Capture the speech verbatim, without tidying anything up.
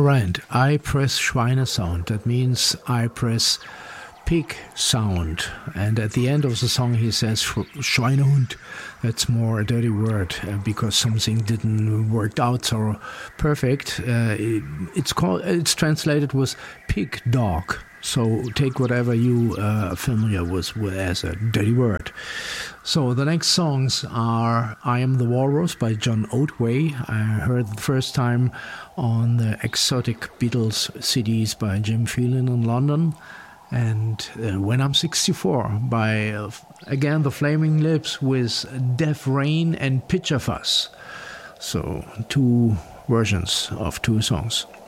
right. I press Schweinesound. That means I press pig sound. And at the end of the song he says Schweinehund. That's more a dirty word uh, because something didn't work out so perfect. Uh, it, it's called. It's translated with pig dog. So take whatever you are uh, familiar with, with as a dirty word. So the next songs are I Am the Walrus by John Otway. I heard the first time on the Exotic Beatles C Ds by Jim Phelan in London. And uh, When I'm sixty-four by, uh, again, the Flaming Lips with Deaf Rain and Pitcher Fuss. So two versions of two songs.